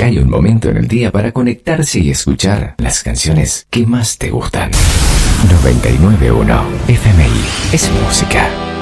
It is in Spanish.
hay un momento en el día para conectarse y escuchar las canciones que más te gustan. 99.1 FMI es música.